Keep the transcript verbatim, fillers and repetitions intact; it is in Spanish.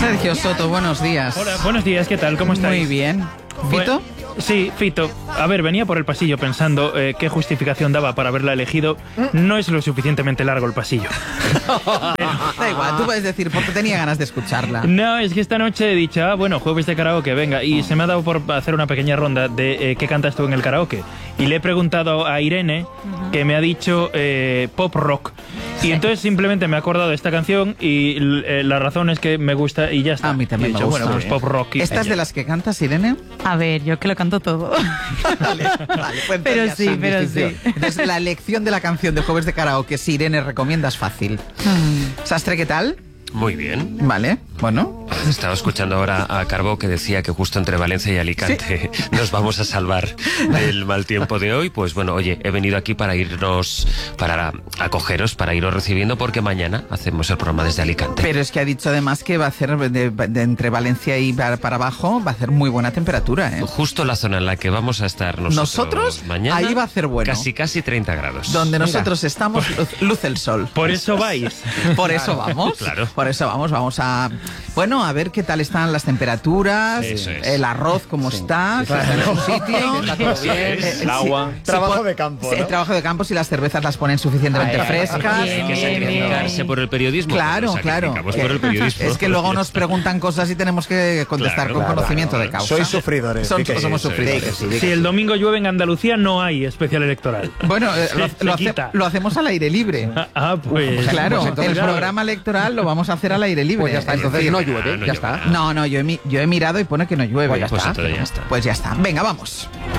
Sergio Soto, buenos días. Hola, buenos días, ¿qué tal? ¿Cómo estáis? Muy bien. ¿Fito? Bu- Sí, Fito. A ver, venía por el pasillo pensando eh, qué justificación daba para haberla elegido. No es lo suficientemente largo el pasillo. Da igual, tú puedes decir porque tenía ganas de escucharla. No, es que esta noche he dicho, ah, bueno, jueves de karaoke, venga. Y se me ha dado por hacer una pequeña ronda de eh, qué cantas tú en el karaoke. Y le he preguntado a Irene, que me ha dicho eh, pop rock. Y entonces simplemente me he acordado de esta canción y eh, la razón es que me gusta y ya está. A mí también Y he me dicho, gusta. Bueno, pues pop rock. Y ¿Estas de las que cantas, Irene? A ver, yo que lo canto todo. Vale, vale, pues Pero ya sí, está, pero distinción. sí. Entonces, la elección de la canción de Jueves de Karaoke, si Irene recomienda, es fácil. Sastre, ¿qué tal? Muy bien. Vale, bueno. Estaba escuchando ahora a Carbó que decía que justo entre Valencia y Alicante ¿Sí? nos vamos a salvar del mal tiempo de hoy. Pues bueno, oye, he venido aquí para irnos, para acogeros, para iros recibiendo porque mañana hacemos el programa desde Alicante. Pero es que ha dicho además que va a hacer de, de entre Valencia y para, para abajo, va a hacer muy buena temperatura, ¿eh? Justo la zona en la que vamos a estar nosotros, ¿Nosotros? mañana. Ahí va a hacer bueno. Casi, casi treinta grados. Donde nosotros Mira. estamos, luce el sol. Por eso vais. Por eso claro, vamos. Claro. Por eso vamos, vamos a... Bueno, a ver qué tal están las temperaturas, Eso es. el arroz cómo Sí. está, si está en su sitio. Está todo bien, Eh, el agua. si- Trabajo si pon- de campo, si- ¿no? El trabajo de campo, si las cervezas las ponen suficientemente Ay, frescas. bien, Hay que bien, sacrificarse bien. por el periodismo. Claro, pues claro. sacrificamos por el periodismo. Es que luego nos preguntan cosas y tenemos que contestar Claro, con claro, conocimiento claro. de causa. Sois sufridores. Son- di que sí, somos sois. sufridores. Di que sí, di que Si sí. el domingo llueve en Andalucía, no hay especial electoral. Bueno, eh, lo, Se lo hace- quita. lo hacemos al aire libre. Ah, ah, pues... Claro, pues entonces, el claro. programa electoral lo vamos a hacer al aire libre. Pues ya está, Es entonces decir, no llueve, no ya llueve. está. No, no, yo he, mi- yo he mirado y pone que no llueve. Pues ya Pues está. entonces ya está. Pues ya está. Venga, vamos.